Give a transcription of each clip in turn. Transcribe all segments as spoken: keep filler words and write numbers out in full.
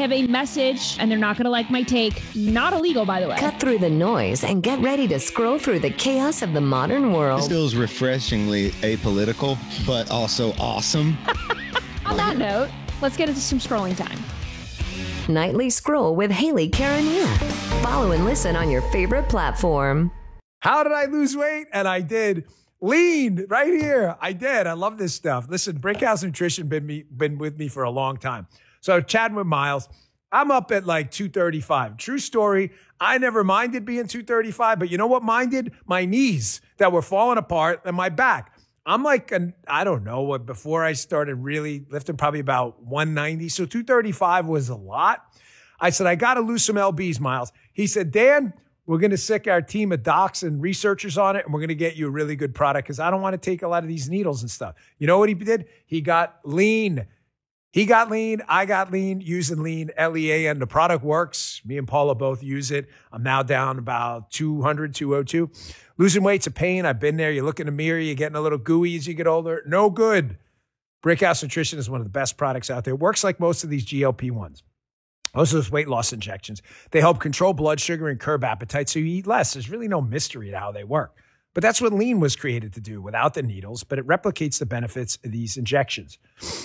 have a message, and they're not going to like my take. Not illegal, by the way. Cut through the noise and get ready to scroll through the chaos of the modern world. This feels refreshingly apolitical, but also awesome. On that note, let's get into some scrolling time. Nightly Scroll with Haley Karania. Follow and listen on your favorite platform. How did I lose weight? And I did. Lean right here. I did. I love this stuff. Listen, Brickhouse Nutrition been me been with me for a long time. So chatting with Miles, I'm up at like two thirty-five. True story. I never minded being two thirty-five, but you know what minded? My knees that were falling apart and my back. I'm like, an, I don't know what, before I started really lifting, probably about one ninety. So two thirty-five was a lot. I said, I got to lose some L Bs, Miles. He said, Dan, we're going to sick our team of docs and researchers on it, and we're going to get you a really good product because I don't want to take a lot of these needles and stuff. You know what he did? He got lean. He got lean. I got lean using lean, L E A N. The product works. Me and Paula both use it. I'm now down about two hundred, two oh two. Losing weight's a pain. I've been there. You look in the mirror, you're getting a little gooey as you get older. No good. Brickhouse Nutrition is one of the best products out there. It works like most of these G L P ones. Most of those weight loss injections. They help control blood sugar and curb appetite so you eat less. There's really no mystery to how they work. But that's what lean was created to do without the needles, but it replicates the benefits of these injections.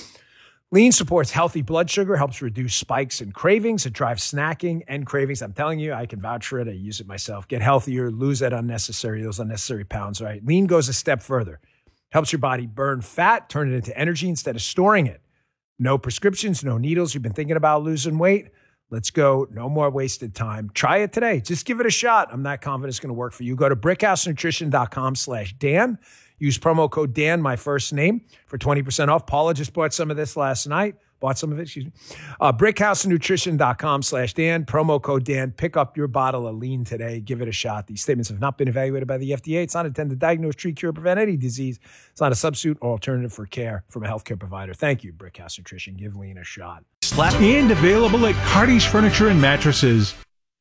Lean supports healthy blood sugar, helps reduce spikes and cravings. It drives snacking and cravings. I'm telling you, I can vouch for it. I use it myself. Get healthier, lose that unnecessary, those unnecessary pounds, right? Lean goes a step further. Helps your body burn fat, turn it into energy instead of storing it. No prescriptions, no needles. You've been thinking about losing weight? Let's go. No more wasted time. Try it today. Just give it a shot. I'm not confident it's going to work for you. Go to brickhousenutrition.com slash Dan. Use promo code Dan, my first name, for twenty percent off. Paula just bought some of this last night. Bought some of it, excuse me. Uh, brickhousenutrition.com slash Dan. Promo code Dan. Pick up your bottle of lean today. Give it a shot. These statements have not been evaluated by the F D A. It's not intended to diagnose, treat, cure, prevent any disease. It's not a substitute or alternative for care from a healthcare provider. Thank you, Brickhouse Nutrition. Give lean a shot. Slap and available at Cardi's Furniture and Mattresses.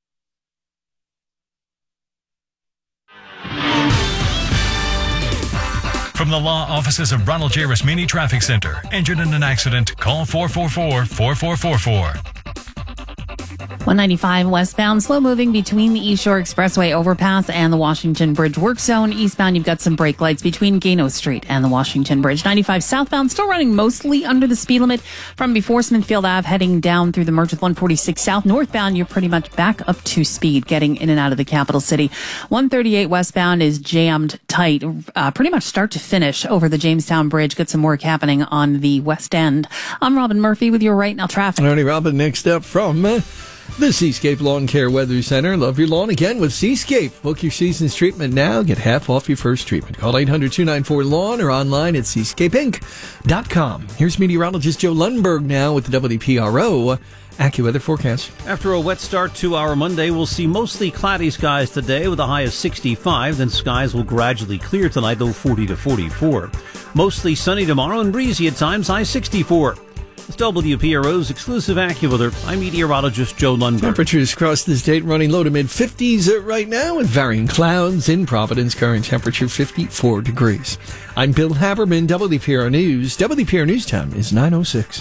From the law offices of Ronald J. Rasmini Traffic Center. Injured in an accident? Call four four four, four four four four. one ninety-five westbound, slow moving between the East Shore Expressway overpass and the Washington Bridge work zone. Eastbound, you've got some brake lights between Gano Street and the Washington Bridge. ninety-five southbound, still running mostly under the speed limit from before Smithfield Ave, heading down through the merge with one forty-six south. Northbound, you're pretty much back up to speed, getting in and out of the capital city. one thirty-eight westbound is jammed tight, uh, pretty much start to finish over the Jamestown Bridge. Got some work happening on the west end. I'm Robin Murphy with your Right Now traffic. All right, Robin, next up from Uh, The Seascape Lawn Care Weather Center. Love your lawn again with Seascape. Book your season's treatment now. Get half off your first treatment. Call eight hundred, two nine four, lawn or online at seascape inc dot com. Here's meteorologist Joe Lundberg now with the W P R O AccuWeather forecast. After a wet start to our Monday, we'll see mostly cloudy skies today with a high of sixty-five. Then skies will gradually clear tonight, low forty to forty-four. Mostly sunny tomorrow and breezy at times, high sixty-four. It's W P R O's exclusive AccuWeather. I'm meteorologist Joe Lundberg. Temperatures across the state running low to mid fifties right now with varying clouds. In Providence, current temperature fifty-four degrees. I'm Bill Haberman, W P R News. W P R News time is nine oh six.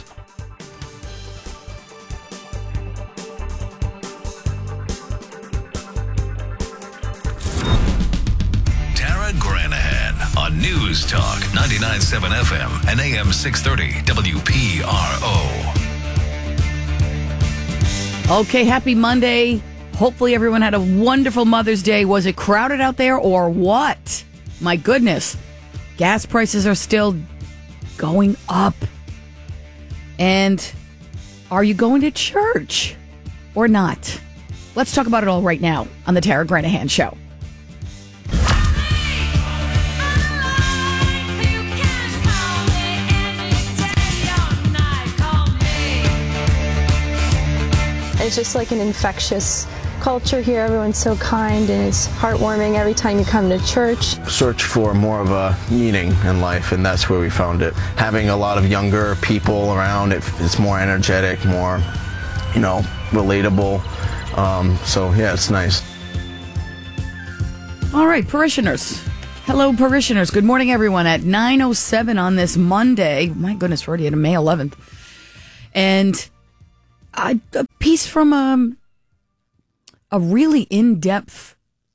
On News Talk ninety-nine point seven F M and A M six thirty W P R O. Okay, happy Monday. Hopefully everyone had a wonderful Mother's Day. Was it crowded out there or what? My goodness. Gas prices are still going up. And are you going to church or not? Let's talk about it all right now on the Tara Granahan Show. It's just like an infectious culture here. Everyone's so kind and it's heartwarming every time you come to church. Search for more of a meaning in life, and that's where we found it. Having a lot of younger people around, it, it's more energetic, more, you know, relatable. Um, so, yeah, it's nice. All right, parishioners. Hello, parishioners. Good morning, everyone. At nine oh seven on this Monday. My goodness, we're already at May eleventh. And I, piece from um, a really in-depth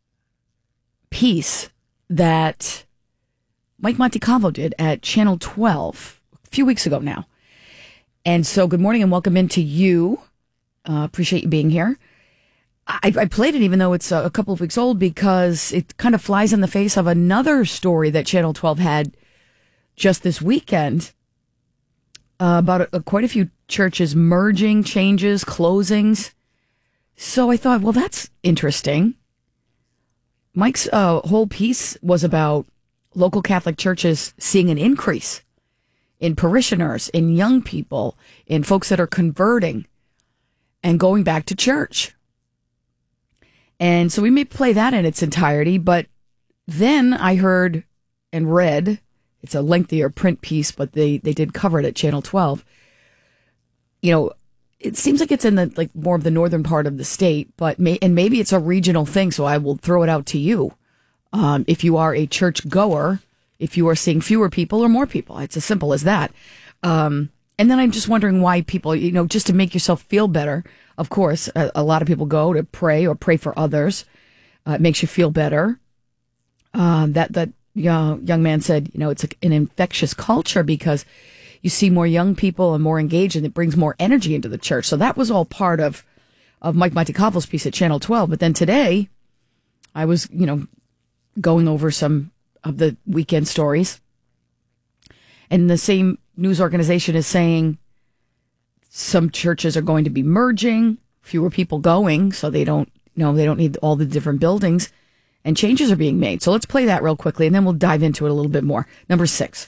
piece that Mike Montecalvo did at Channel twelve a few weeks ago now. And so good morning and welcome into you. Uh, appreciate you being here. I, I played it even though it's a, a couple of weeks old because it kind of flies in the face of another story that Channel twelve had just this weekend uh, about a, a, quite a few churches merging, changes, closings. So I thought, well, that's interesting. Mike's uh, whole piece was about local Catholic churches seeing an increase in parishioners, in young people, in folks that are converting and going back to church. And so we may play that in its entirety, but then I heard and read, it's a lengthier print piece, but they, they did cover it at Channel twelve. You know, it seems like it's in the like more of the northern part of the state, but may, and maybe it's a regional thing, so I will throw it out to you. Um, if you are a church goer, if you are seeing fewer people or more people, it's as simple as that. Um, and then I'm just wondering why people, you know, just to make yourself feel better. Of course, a, a lot of people go to pray or pray for others. Uh, it makes you feel better. Um, that that young, young man said, you know, it's a, an infectious culture because you see more young people and more engaged, and it brings more energy into the church. So that was all part of of Mike Montecalvo's piece at Channel twelve. But then today, I was, you know, going over some of the weekend stories, and the same news organization is saying some churches are going to be merging, fewer people going, so they don't, you know, they don't need all the different buildings, and changes are being made. So let's play that real quickly, and then we'll dive into it a little bit more. Number six.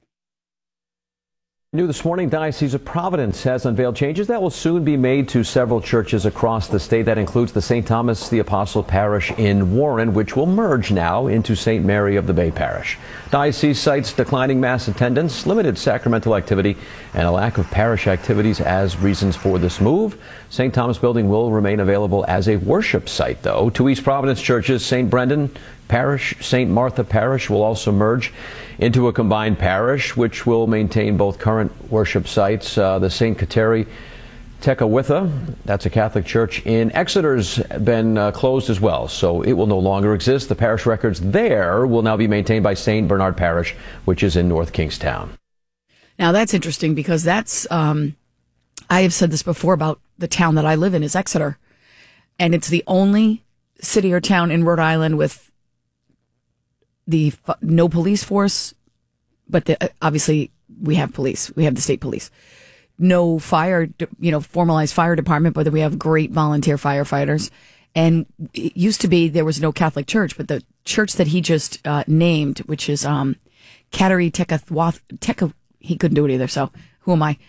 New this morning, Diocese of Providence has unveiled changes that will soon be made to several churches across the state. That includes the Saint Thomas the Apostle Parish in Warren, which will merge now into Saint Mary of the Bay Parish. Diocese cites declining mass attendance, limited sacramental activity, and a lack of parish activities as reasons for this move. Saint Thomas building will remain available as a worship site, though. Two East Providence churches, Saint Brendan Parish, Saint Martha Parish, will also merge into a combined parish, which will maintain both current worship sites. Uh, the Saint Kateri Tekakwitha, that's a Catholic church in Exeter's been uh, closed as well, so it will no longer exist. The parish records there will now be maintained by Saint Bernard Parish, which is in North Kingstown. Now that's interesting because that's, um, I have said this before about the town that I live in is Exeter, and it's the only city or town in Rhode Island with the no police force, but the, obviously we have police. We have the state police. No fire, you know, formalized fire department, but we have great volunteer firefighters. And it used to be there was no Catholic church, but the church that he just uh, named, which is um, Kateri Tekakwitha, Teka, he couldn't do it either, so who am I?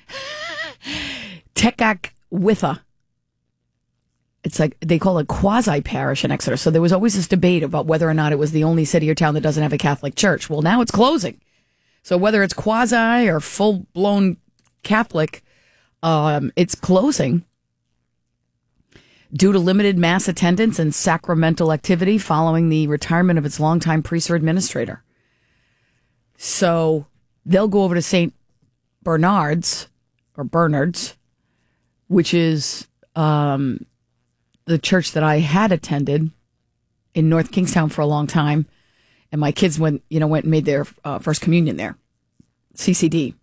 Tekakwitha. It's like they call it quasi-parish in Exeter. So there was always this debate about whether or not it was the only city or town that doesn't have a Catholic church. Well, now it's closing. So whether it's quasi or full-blown Catholic, um, it's closing due to limited mass attendance and sacramental activity following the retirement of its longtime priest or administrator. So they'll go over to Saint Bernard's or Bernard's, which is um, the church that I had attended in North Kingstown for a long time, and my kids went, you know, went and made their uh, first communion there, C C D.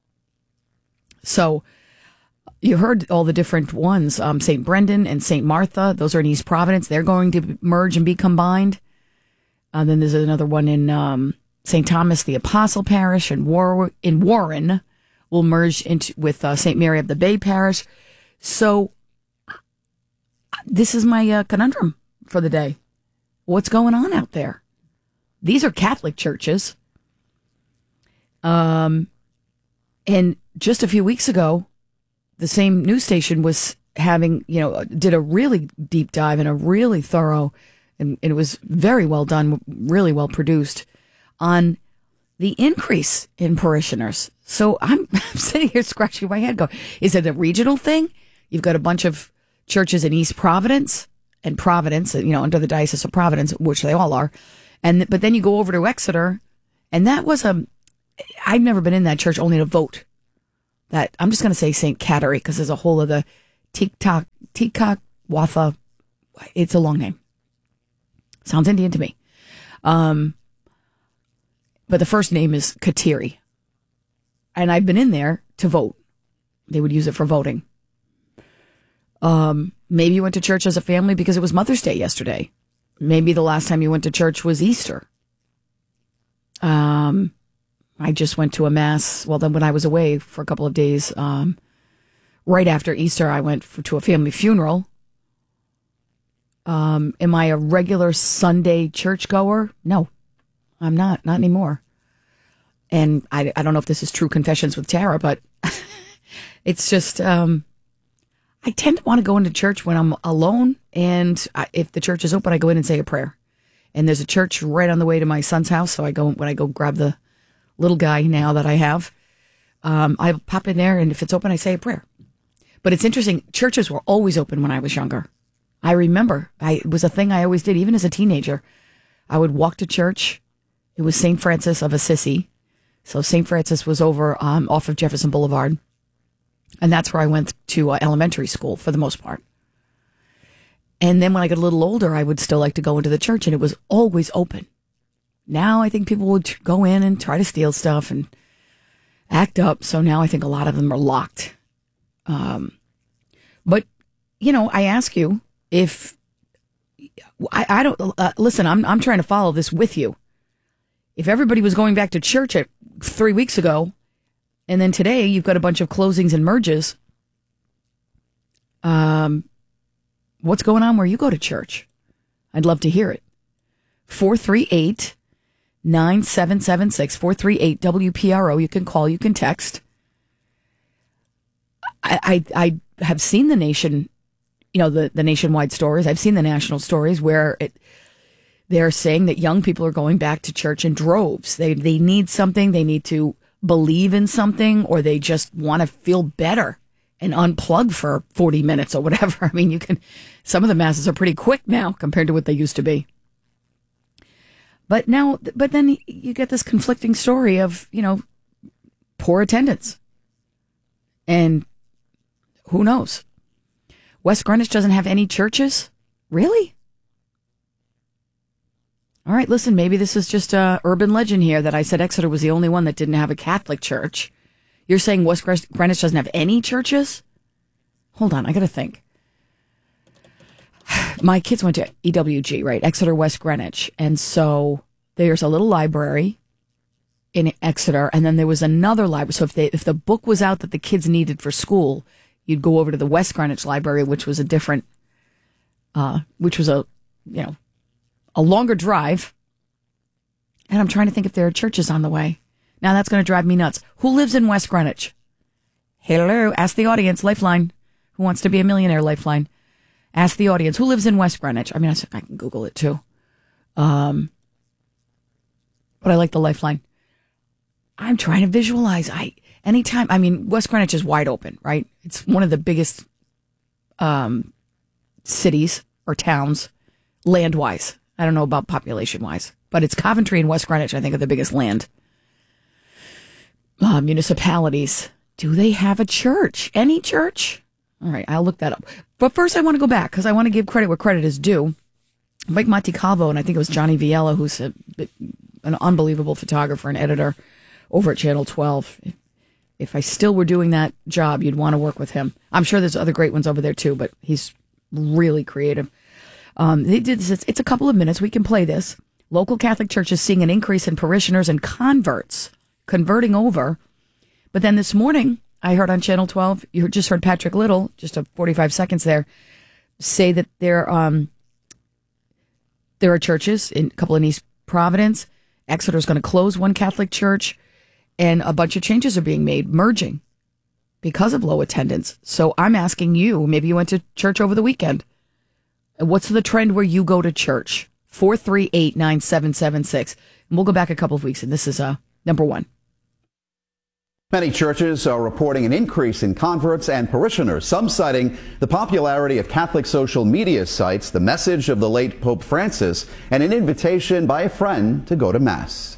So you heard all the different ones, um, Saint Brendan and Saint Martha. Those are in East Providence. They're going to merge and be combined. And uh, then there's another one in um, Saint Thomas the Apostle Parish in, War- in Warren will merge into with uh, Saint Mary of the Bay Parish. So this is my uh, conundrum for the day. What's going on out there? These are Catholic churches. Um, and just a few weeks ago, the same news station was having, you know, did a really deep dive and a really thorough, and, and it was very well done, really well produced, on the increase in parishioners. So I'm, I'm sitting here scratching my head going, is it a regional thing? You've got a bunch of churches in East Providence and Providence, you know, under the Diocese of Providence, which they all are. And, but then you go over to Exeter, and that was a, I've never been in that church only to vote. That I'm just going to say Saint Kateri because there's a whole other TikTok, Tekakwitha. It's a long name. Sounds Indian to me. Um, but the first name is Kateri. And I've been in there to vote. They would use it for voting. Um, maybe you went to church as a family because it was Mother's Day yesterday. Maybe the last time you went to church was Easter. Um, I just went to a mass. Well, then when I was away for a couple of days, um, right after Easter, I went for, to a family funeral. Um, am I a regular Sunday churchgoer? No, I'm not. Not anymore. And I, I don't know if this is true confessions with Tara, but it's just, um, I tend to want to go into church when I'm alone. And I, if the church is open, I go in and say a prayer. And there's a church right on the way to my son's house. So I go, when I go grab the little guy now that I have, um, I pop in there. And if it's open, I say a prayer. But it's interesting. Churches were always open when I was younger. I remember I, it was a thing I always did, even as a teenager. I would walk to church. It was Saint Francis of Assisi. So Saint Francis was over um, off of Jefferson Boulevard. And that's where I went to uh, elementary school for the most part. And then when I got a little older, I would still like to go into the church, and it was always open. Now I think people would go in and try to steal stuff and act up. So now I think a lot of them are locked. Um, but, you know, I ask you if I, I don't uh, listen, I'm, I'm trying to follow this with you. If everybody was going back to church at three weeks ago, and then today you've got a bunch of closings and merges, um, what's going on where you go to church? I'd love to hear it. four three eight, nine seven seven six, four three eight W P R O. You can call, you can text. I, I, I have seen the nation, you know, the, the nationwide stories. I've seen the national stories where it, they're saying that young people are going back to church in droves. They, they need something. They need to believe in something, or they just want to feel better and unplug for forty minutes or whatever. I mean, you can, some of the masses are pretty quick now compared to what they used to be. But now, but then you get this conflicting story of, you know, poor attendance. And who knows? West Greenwich doesn't have any churches? Really? All right, listen, maybe this is just a urban legend here that I said Exeter was the only one that didn't have a Catholic church. You're saying West Greenwich doesn't have any churches? Hold on, I got to think. My kids went to E W G, right? Exeter West Greenwich. And so there's a little library in Exeter, and then there was another library. So if they, if the book was out that the kids needed for school, you'd go over to the West Greenwich Library, which was a different, uh, which was a, you know, a longer drive. And I'm trying to think if there are churches on the way. Now that's going to drive me nuts. Who lives in West Greenwich? Hello, ask the audience. Lifeline. Who wants to be a millionaire? Lifeline. Ask the audience. Who lives in West Greenwich? I mean, I, I can Google it too. Um, but I like the Lifeline. I'm trying to visualize. I anytime. I mean, West Greenwich is wide open, right? It's one of the biggest um, cities or towns land-wise. I don't know about population-wise, but it's Coventry and West Greenwich, I think, are the biggest land uh, municipalities. Do they have a church? Any church? All right, I'll look that up. But first, I want to go back because I want to give credit where credit is due. Mike Montecalvo, and I think it was Johnny Viella, who's a, an unbelievable photographer and editor over at Channel twelve. If I still were doing that job, you'd want to work with him. I'm sure there's other great ones over there too, but he's really creative. Um, they did this. It's, it's a couple of minutes. We can play this. Local Catholic churches seeing an increase in parishioners and converts converting over. But then this morning, I heard on Channel twelve, you just heard Patrick Little, just a forty-five seconds there, say that there, um, there are churches, in a couple in East Providence. Exeter's going to close one Catholic church, and a bunch of changes are being made, merging, because of low attendance. So I'm asking you, maybe you went to church over the weekend. What's the trend where you go to church? four three eight, nine seven seven six. And we'll go back a couple of weeks, and this is uh, number one. Many churches are reporting an increase in converts and parishioners, some citing the popularity of Catholic social media sites, the message of the late Pope Francis, and an invitation by a friend to go to Mass.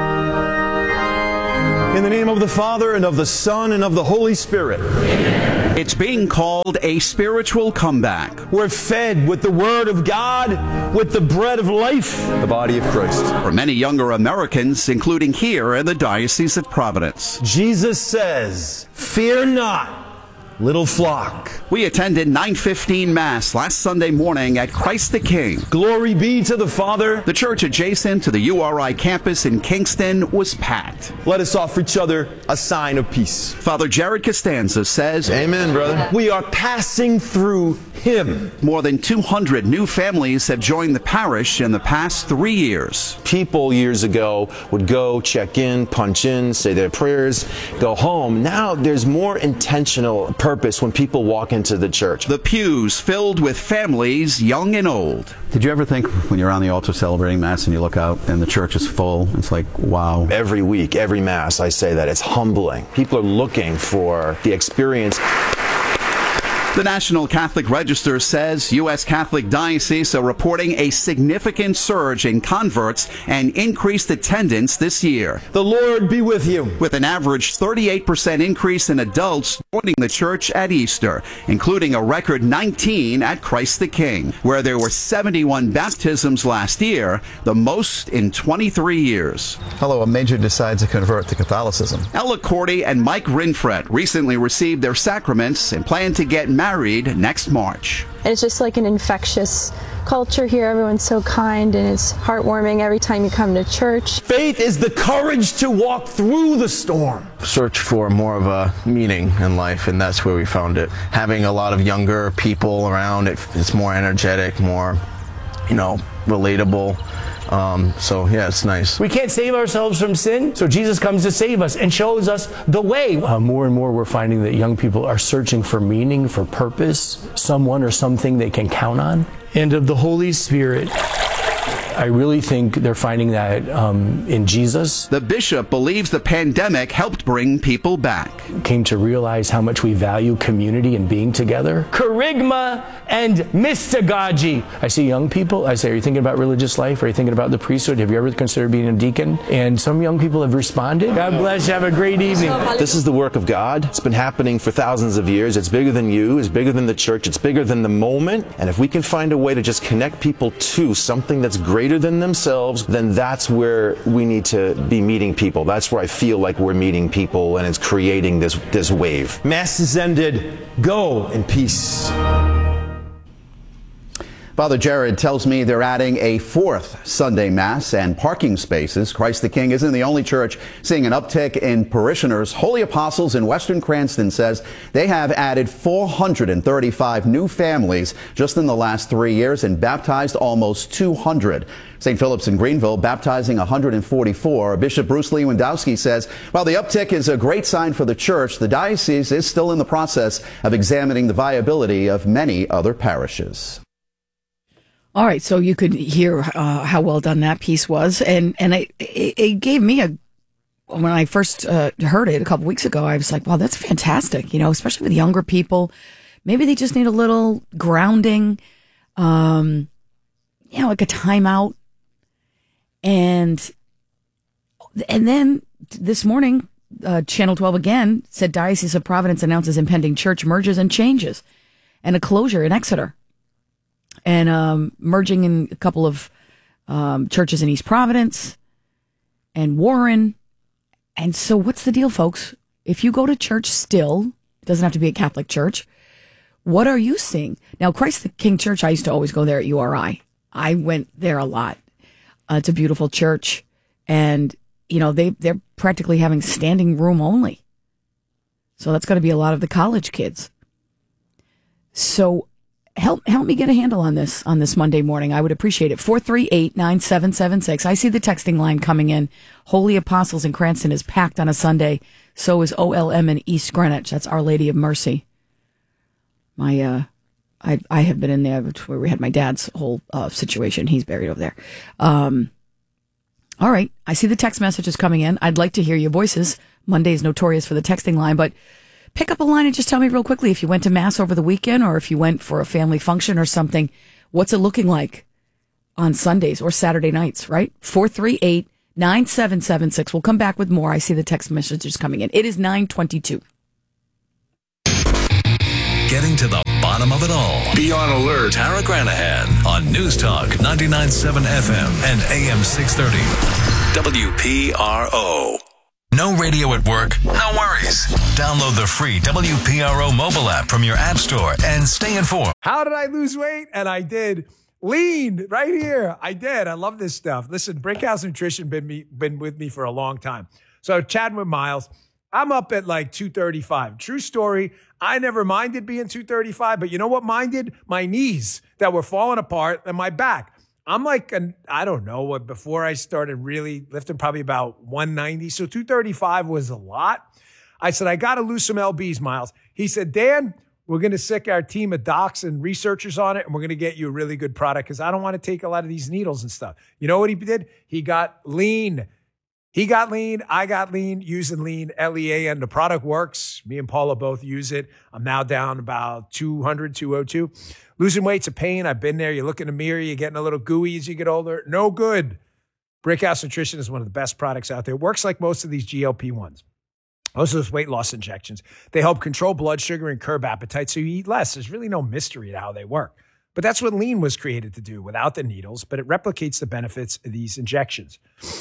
In the name of the Father, and of the Son, and of the Holy Spirit. Amen. It's being called a spiritual comeback. We're fed with the Word of God, with the bread of life, the body of Christ. For many younger Americans, including here in the Diocese of Providence. Jesus says, "Fear not, little flock." We attended nine fifteen Mass last Sunday morning at Christ the King. Glory be to the Father. The church adjacent to the U R I campus in Kingston was packed. Let us offer each other a sign of peace. Father Jared Costanza says, "Amen, brother. We are passing through Him." More than two hundred new families have joined the parish in the past three years. People years ago would go, check in, punch in, say their prayers, go home. Now there's more intentional purpose when people walk into the church. The pews filled with families, young and old. Did you ever think when you're on the altar celebrating Mass and you look out and the church is full, it's like, wow. Every week, every Mass, I say that. It's humbling. People are looking for the experience. The National Catholic Register says U S Catholic dioceses are reporting a significant surge in converts and increased attendance this year. The Lord be with you. With an average thirty-eight percent increase in adults joining the church at Easter, including a record nineteen at Christ the King, where there were seventy-one baptisms last year, the most in twenty-three years. Hello, a major decides to convert to Catholicism. Ella Cordy and Mike Rinfret recently received their sacraments and plan to get married married next March. It's just like an infectious culture here. Everyone's so kind and it's heartwarming every time you come to church. Faith is the courage to walk through the storm. Search for more of a meaning in life, and that's where we found it. Having a lot of younger people around, it, it's more energetic, more, you know, relatable. Um, so, yeah, it's nice. We can't save ourselves from sin, so Jesus comes to save us and shows us the way. Uh, more and more we're finding that young people are searching for meaning, for purpose, someone or something they can count on. And of the Holy Spirit, I really think they're finding that um, in Jesus. The bishop believes the pandemic helped bring people back. Came to realize how much we value community and being together. Kerygma and mystagogy. I see young people, I say, are you thinking about religious life? Are you thinking about the priesthood? Have you ever considered being a deacon? And some young people have responded. God bless you. Have a great evening. This is the work of God. It's been happening for thousands of years. It's bigger than you. It's bigger than the church. It's bigger than the moment. And if we can find a way to just connect people to something that's greater than themselves, then that's where we need to be meeting people. That's where I feel like we're meeting people, and it's creating this, this wave. Mass is ended. Go in peace. Father Jared tells me they're adding a fourth Sunday Mass and parking spaces. Christ the King isn't the only church seeing an uptick in parishioners. Holy Apostles in Western Cranston says they have added four hundred thirty-five new families just in the last three years and baptized almost two hundred. Saint Philip's in Greenville baptizing one hundred forty-four. Bishop Bruce Lewandowski says while the uptick is a great sign for the church, the diocese is still in the process of examining the viability of many other parishes. All right, so you could hear uh, how well done that piece was, and and it, it, it gave me a. When I first uh, heard it a couple weeks ago, I was like, "Wow, that's fantastic!" You know, especially with younger people, maybe they just need a little grounding, um, you know, like a timeout, and and then this morning, uh, Channel twelve again said Diocese of Providence announces impending church merges and changes, and a closure in Exeter. And um, merging in a couple of um, churches in East Providence and Warren. And so what's the deal, folks? If you go to church still, it doesn't have to be a Catholic church, what are you seeing? Now, Christ the King Church, I used to always go there at U R I. I went there a lot. Uh, it's a beautiful church. And, you know, they, they're practically having standing room only. So that's going to be a lot of the college kids. So Help help me get a handle on this on this Monday morning. I would appreciate it. four three eight, nine seven seven six. I see the texting line coming in. Holy Apostles in Cranston is packed on a Sunday. So is O L M in East Greenwich. That's Our Lady of Mercy. My, uh, I I have been in there where we had my dad's whole uh, situation. He's buried over there. Um, all right. I see the text messages coming in. I'd like to hear your voices. Monday is notorious for the texting line, but pick up a line and just tell me real quickly if you went to Mass over the weekend or if you went for a family function or something. What's it looking like on Sundays or Saturday nights, right? four three eight, nine seven seven six. We'll come back with more. I see the text messages coming in. It is nine twenty-two. getting to the bottom of it all. Be on alert. Tara Granahan on News Talk ninety-nine point seven F M and A M six thirty. W P R O. No radio at work? No worries. Download the free W P R O mobile app from your app store and stay informed. How did I lose weight? And I did. Lean right here. I did. I love this stuff. Listen, Brickhouse Nutrition been me been with me for a long time. So chatting with Miles, I'm up at like two thirty-five. True story. I never minded being two thirty-five, but you know what minded? My knees that were falling apart and my back. I'm like, an, I don't know what, before I started really lifting, probably about one ninety. So two thirty-five was a lot. I said, I got to lose some L Bs, Miles. He said, Dan, we're going to sick our team of docs and researchers on it, and we're going to get you a really good product because I don't want to take a lot of these needles and stuff. You know what he did? He got lean. He got lean. I got lean using lean, L E A N. The product works. Me and Paula both use it. I'm now down about two hundred, two oh two. Losing weight's a pain. I've been there. You look in the mirror, you're getting a little gooey as you get older. No good. Brickhouse Nutrition is one of the best products out there. It works like most of these G L P ones. Most of those weight loss injections. They help control blood sugar and curb appetite so you eat less. There's really no mystery to how they work. But that's what lean was created to do without the needles, but it replicates the benefits of these injections.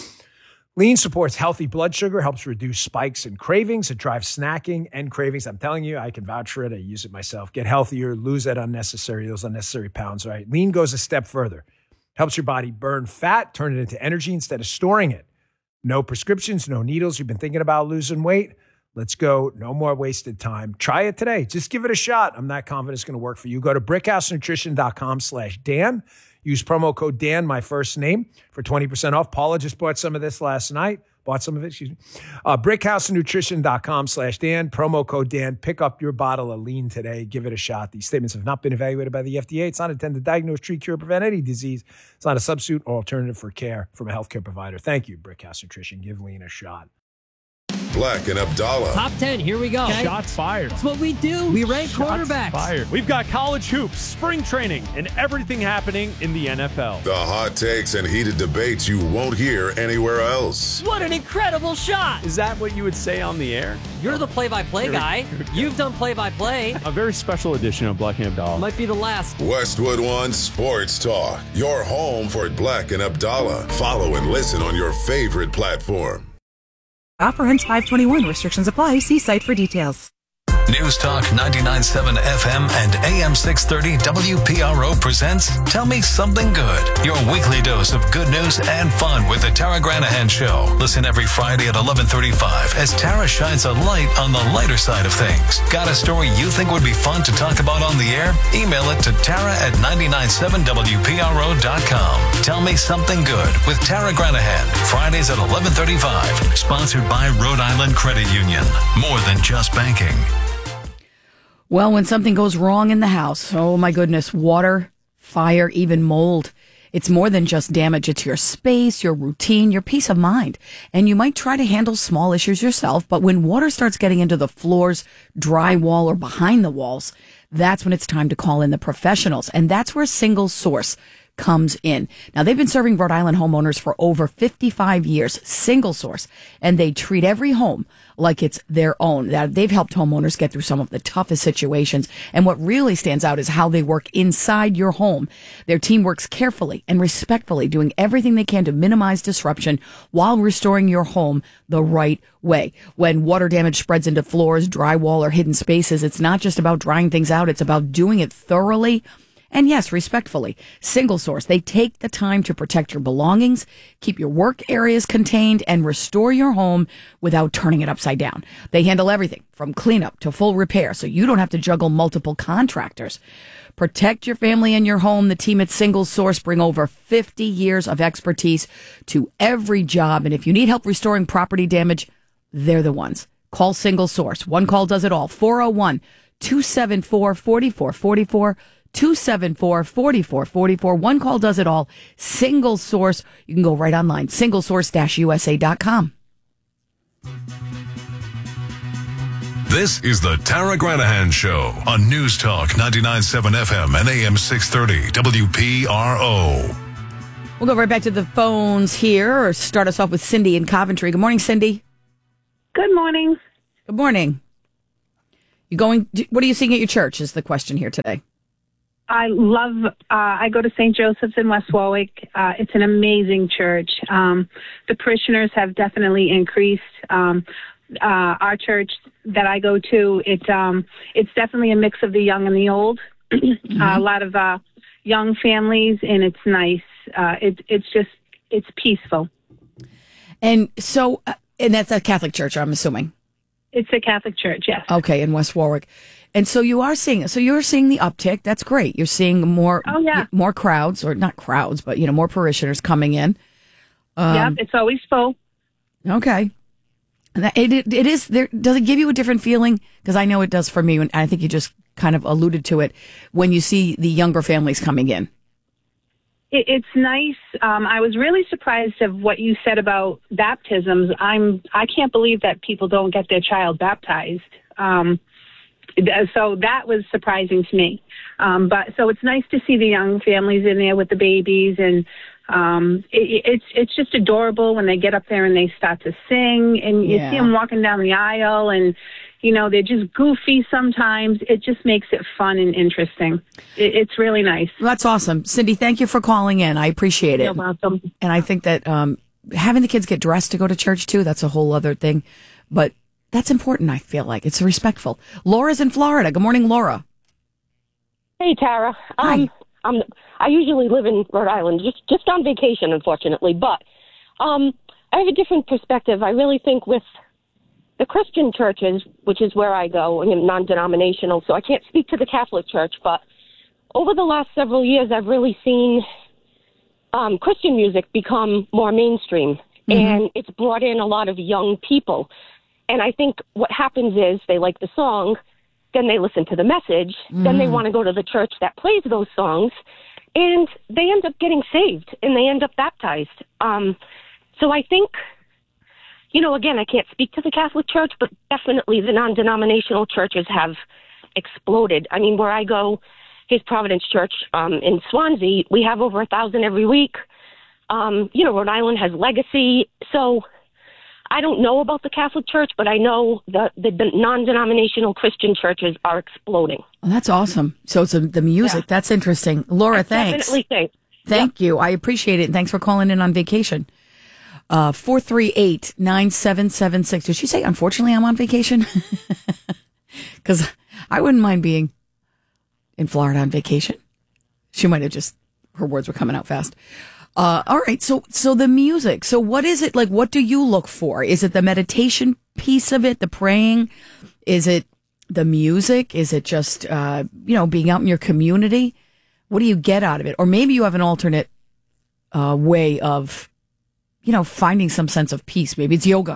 Lean supports healthy blood sugar, helps reduce spikes and cravings. It drives snacking and cravings. I'm telling you, I can vouch for it. I use it myself. Get healthier, lose that unnecessary, those unnecessary pounds, right? Lean goes a step further. Helps your body burn fat, turn it into energy instead of storing it. No prescriptions, no needles. You've been thinking about losing weight? Let's go. No more wasted time. Try it today. Just give it a shot. I'm not confident it's going to work for you. Go to brickhousenutrition.com slash Dan. Use promo code Dan, my first name, for twenty percent off. Paula just bought some of this last night. Bought some of it, excuse me. Uh, brickhousenutrition.com slash Dan. Promo code Dan. Pick up your bottle of lean today. Give it a shot. These statements have not been evaluated by the F D A. It's not intended to diagnose, treat, cure, prevent any disease. It's not a substitute or alternative for care from a healthcare provider. Thank you, Brickhouse Nutrition. Give lean a shot. Black and Abdallah. Top ten, here we go. Okay. Shots fired. That's what we do. We rank Shots quarterbacks. Fired. We've got college hoops, spring training, and everything happening in the N F L. The hot takes and heated debates you won't hear anywhere else. What an incredible shot. Is that what you would say on the air? You're the play-by-play guy. You've done play-by-play. A very special edition of Black and Abdallah. Might be the last. Westwood One Sports Talk. Your home for Black and Abdallah. Follow and listen on your favorite platform. Offer ends five twenty-one. Restrictions apply. See site for details. News Talk ninety-nine point seven F M and A M six thirty W P R O presents Tell Me Something Good, your weekly dose of good news and fun with the Tara Granahan Show. Listen every Friday at eleven thirty-five as Tara shines a light on the lighter side of things. Got a story you think would be fun to talk about on the air? Email it to Tara at nine nine seven W P R O dot com. Tell Me Something Good with Tara Granahan, Fridays at eleven thirty-five. Sponsored by Rhode Island Credit Union. More than just banking. Well, when something goes wrong in the house, oh my goodness, water, fire, even mold. It's more than just damage. It's your space, your routine, your peace of mind. And you might try to handle small issues yourself, but when water starts getting into the floors, drywall, or behind the walls, that's when it's time to call in the professionals. And that's where Single Source comes in. Now, they've been serving Rhode Island homeowners for over fifty-five years, Single Source, and they treat every home like it's their own. They've helped homeowners get through some of the toughest situations, and what really stands out is how they work inside your home. Their team works carefully and respectfully, doing everything they can to minimize disruption while restoring your home the right way. When water damage spreads into floors, drywall, or hidden spaces, it's not just about drying things out, it's about doing it thoroughly. And yes, respectfully, Single Source, they take the time to protect your belongings, keep your work areas contained, and restore your home without turning it upside down. They handle everything from cleanup to full repair, so you don't have to juggle multiple contractors. Protect your family and your home. The team at Single Source bring over fifty years of expertise to every job. And if you need help restoring property damage, they're the ones. Call Single Source. One call does it all. four oh one, two seven four, four four four four. two seven four, four four four four. One call does it all. Single Source. You can go right online. single source dash U S A dot com. This is the Tara Granahan Show on News Talk ninety-nine point seven F M and A M six thirty W P R O. We'll go right back to the phones here, or start us off with Cindy in Coventry. Good morning, Cindy. Good morning. Good morning. You going? What are you seeing at your church? Is the question here today. I love, uh, I go to Saint Joseph's in West Warwick. Uh, it's an amazing church. Um, the parishioners have definitely increased. Um, uh, our church that I go to, it, um, it's definitely a mix of the young and the old. mm-hmm. uh, a lot of uh, young families, and it's nice. Uh, it, it's just, it's peaceful. And so, uh, and that's a Catholic church, I'm assuming. It's a Catholic church, yes. Okay, in West Warwick. And so you are seeing, so you're seeing the uptick. That's great. You're seeing more, oh, yeah. more crowds, or not crowds, but, you know, more parishioners coming in. Um, yep, it's always full. Okay. And that, it, it, it is, there. Does it give you a different feeling? Because I know it does for me, and I think you just kind of alluded to it, when you see the younger families coming in. It, it's nice. Um, I was really surprised of what you said about baptisms. I'm, I can't believe that people don't get their child baptized. Um, So that was surprising to me. Um, but so it's nice to see the young families in there with the babies, and um, it, it's it's just adorable when they get up there and they start to sing, and you Yeah. see them walking down the aisle, and you know they're just goofy sometimes. It just makes it fun and interesting. It, it's really nice. Well, that's awesome, Cindy. Thank you for calling in. I appreciate it. You're welcome. And I think that um, having the kids get dressed to go to church too, that's a whole other thing. But that's important, I feel like. It's respectful. Laura's in Florida. Good morning, Laura. Hey, Tara. Um, I'm, I usually live in Rhode Island, just just on vacation, unfortunately. But um, I have a different perspective. I really think with the Christian churches, which is where I go, and I'm non-denominational, so I can't speak to the Catholic Church, but over the last several years, I've really seen um, Christian music become more mainstream, mm-hmm. and it's brought in a lot of young people. And I think what happens is they like the song, then they listen to the message, mm. then they want to go to the church that plays those songs, and they end up getting saved, and they end up baptized. Um, so I think, you know, again, I can't speak to the Catholic Church, but definitely the non-denominational churches have exploded. I mean, where I go, His Providence Church um, in Swansea, we have over a thousand every week. Um, you know, Rhode Island has Legacy, so I don't know about the Catholic Church, but I know the, the non-denominational Christian churches are exploding. Well, that's awesome. So it's a, the music. Yeah. That's interesting. Laura, I thanks. Definitely think. Thank yep. you. I appreciate it. And thanks for calling in on vacation. Uh, four three eight, nine seven seven six. Did she say, unfortunately, I'm on vacation? Because I wouldn't mind being in Florida on vacation. She might have just, her words were coming out fast. Uh, all right. So, so the music. So what is it like? What do you look for? Is it the meditation piece of it, the praying? Is it the music? Is it just, uh, you know, being out in your community? What do you get out of it? Or maybe you have an alternate, uh, way of, you know, finding some sense of peace. Maybe it's yoga.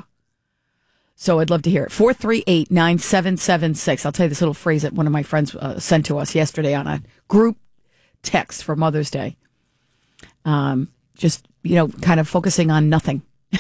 So I'd love to hear it. four three eight, nine seven seven six. I'll tell you this little phrase that one of my friends uh, sent to us yesterday on a group text for Mother's Day. Um, just, you know, kind of focusing on nothing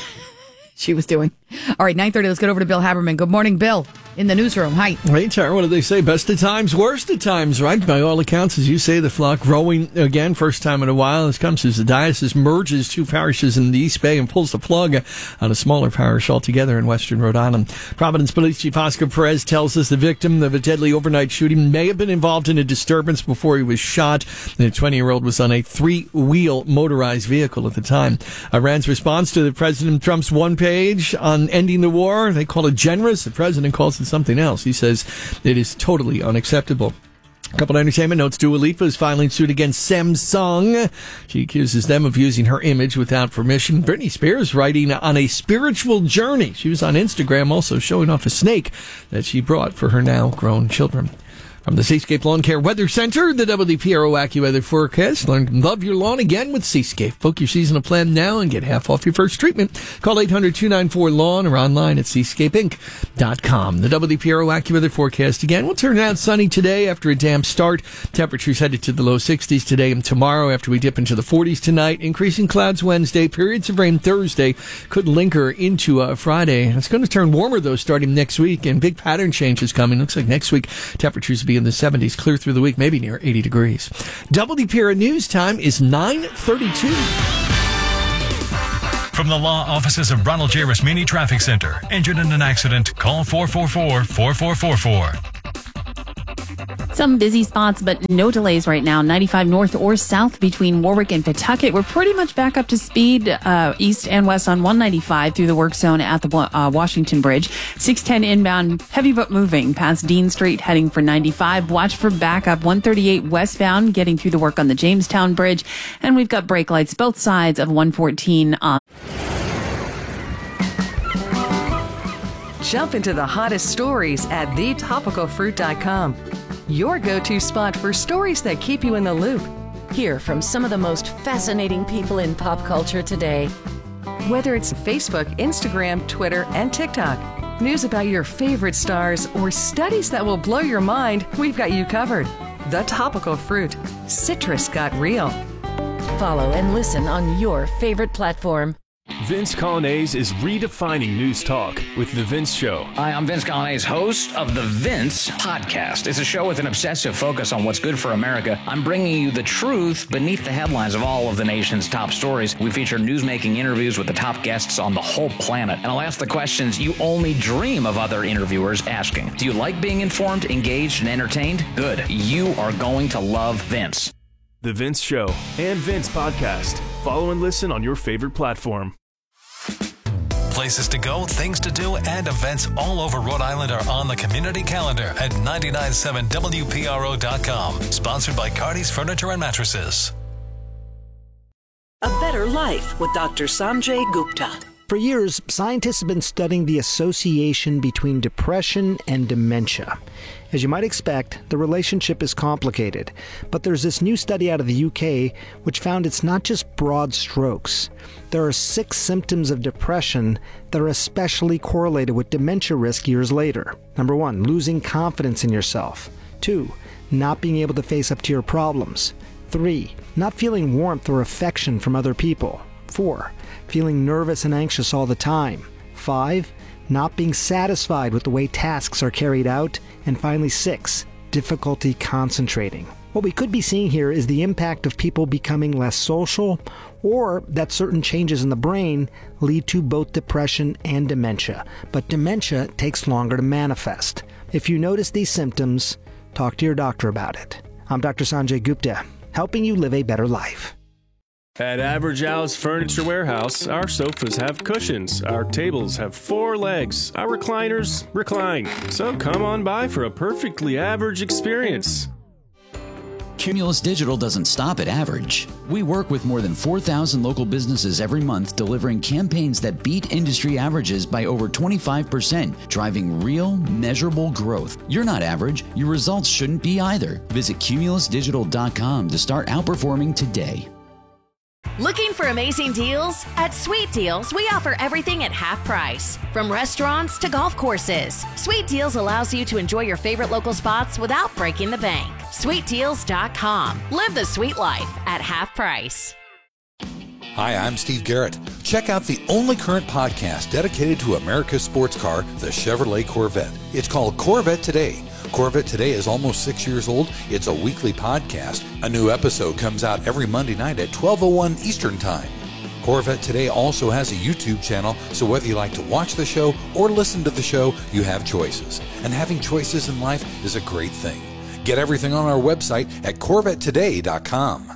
she was doing. All right, nine thirty, let's get over to Bill Haberman. Good morning, Bill, in the newsroom. Hi. Hey, Tara, what do they say? Best of times, worst of times, right? By all accounts, as you say, the flock growing again, first time in a while. This comes as the diocese merges two parishes in the East Bay and pulls the plug on a smaller parish altogether in western Rhode Island. Providence Police Chief Oscar Perez tells us the victim of a deadly overnight shooting may have been involved in a disturbance before he was shot. The twenty-year-old was on a three-wheel motorized vehicle at the time. Iran's response to the President Trump's one page on ending the war, they call it generous. The president calls it something else. He says it is totally unacceptable. A couple of entertainment notes. Dua Lipa is filing suit against Samsung. She accuses them of using her image without permission. Britney Spears writing on a spiritual journey. She was on Instagram also showing off a snake that she brought for her now grown children. From the Seascape Lawn Care Weather Center, the W P R O AccuWeather forecast. Learn to love your lawn again with Seascape. Book your seasonal plan now and get half off your first treatment. Call eight hundred, two nine four, lawn or online at seascape inc dot com. The W P R O AccuWeather forecast again. We'll turn out sunny today after a damp start. Temperatures headed to the low sixties today and tomorrow after we dip into the forties tonight. Increasing clouds Wednesday. Periods of rain Thursday. Could linger into uh, Friday. It's going to turn warmer, though, starting next week. And big pattern changes coming. Looks like next week temperatures will be in the seventies, clear through the week, maybe near eighty degrees. W P R O News time is nine thirty-two. From the law offices of Ronald J. Rosmini Traffic Center. Injured in an accident? Call four four four, four four four four. Some busy spots, but no delays right now. ninety-five north or south between Warwick and Pawtucket. We're pretty much back up to speed uh, east and west on one ninety-five through the work zone at the uh, Washington Bridge. six ten inbound, heavy but moving past Dean Street heading for ninety-five. Watch for backup one thirty-eight westbound getting through the work on the Jamestown Bridge. And we've got brake lights both sides of one fourteen on. Jump into the hottest stories at the topical fruit dot com. Your go-to spot for stories that keep you in the loop. Hear from some of the most fascinating people in pop culture today. Whether it's Facebook, Instagram, Twitter, and TikTok, news about your favorite stars, or studies that will blow your mind, we've got you covered. The Topical Fruit. Citrus got real. Follow and listen on your favorite platform. Vince Colonnese is redefining news talk with The Vince Show. Hi, I'm Vince Colonnese, host of The Vince Podcast. It's a show with an obsessive focus on what's good for America. I'm bringing you the truth beneath the headlines of all of the nation's top stories. We feature newsmaking interviews with the top guests on the whole planet. And I'll ask the questions you only dream of other interviewers asking. Do you like being informed, engaged, and entertained? Good. You are going to love Vince. The Vince Show and Vince Podcast. Follow and listen on your favorite platform. Places to go, things to do, and events all over Rhode Island are on the community calendar at nine nine seven W P R O dot com. Sponsored by Cardi's Furniture and Mattresses. A Better Life with Doctor Sanjay Gupta. For years, scientists have been studying the association between depression and dementia. As you might expect, the relationship is complicated, but there's this new study out of the U K which found it's not just broad strokes. There are six symptoms of depression that are especially correlated with dementia risk years later. Number one, losing confidence in yourself. Two, not being able to face up to your problems. Three, not feeling warmth or affection from other people. Four, feeling nervous and anxious all the time. Five, not being satisfied with the way tasks are carried out. And finally, six, difficulty concentrating. What we could be seeing here is the impact of people becoming less social, or that certain changes in the brain lead to both depression and dementia. But dementia takes longer to manifest. If you notice these symptoms, talk to your doctor about it. I'm Doctor Sanjay Gupta, helping you live a better life. At Average Al's Furniture Warehouse, our sofas have cushions, our tables have four legs, our recliners recline. So come on by for a perfectly average experience. Cumulus Digital doesn't stop at average. We work with more than four thousand local businesses every month, delivering campaigns that beat industry averages by over twenty-five percent, driving real, measurable growth. You're not average. Your results shouldn't be either. Visit cumulus digital dot com to start outperforming today. Looking for amazing deals? At Sweet Deals, we offer everything at half price. From restaurants to golf courses, Sweet Deals allows you to enjoy your favorite local spots without breaking the bank. sweet deals dot com. Live the sweet life at half price. Hi, I'm Steve Garrett. Check out the only current podcast dedicated to America's sports car, the Chevrolet Corvette. It's called Corvette Today. Corvette Today is almost six years old. It's a weekly podcast. A new episode comes out every Monday night at twelve oh one Eastern Time. Corvette Today also has a YouTube channel, so whether you like to watch the show or listen to the show, you have choices. And having choices in life is a great thing. Get everything on our website at corvette today dot com.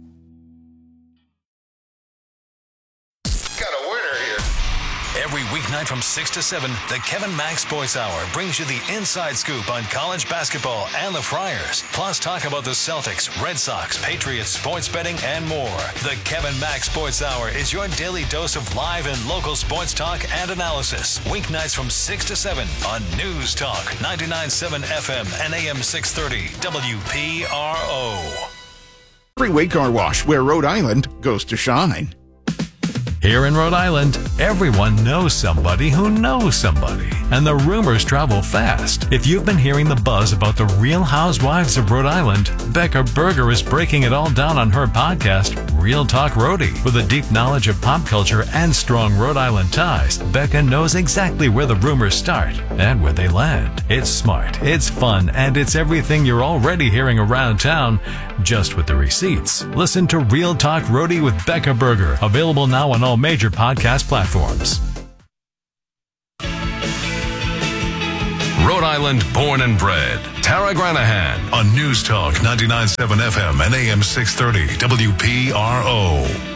Every weeknight from six to seven, the Kevin Mack Sports Hour brings you the inside scoop on college basketball and the Friars. Plus, talk about the Celtics, Red Sox, Patriots, sports betting, and more. The Kevin Mack Sports Hour is your daily dose of live and local sports talk and analysis. Weeknights from six to seven on News Talk, ninety-nine point seven F M and A M six thirty W P R O. Freeway Car Wash, where Rhode Island goes to shine. Here in Rhode Island, everyone knows somebody who knows somebody, and the rumors travel fast. If you've been hearing the buzz about the Real Housewives of Rhode Island, Becca Berger is breaking it all down on her podcast, Real Talk Rhodey. With a deep knowledge of pop culture and strong Rhode Island ties, Becca knows exactly where the rumors start and where they land. It's smart, it's fun, and it's everything you're already hearing around town, just with the receipts. Listen to Real Talk Rhodey with Becca Berger, available now on all major podcast platforms. Rhode Island born and bred. Tara Granahan on News Talk ninety-nine point seven F M and A M six thirty W P R O.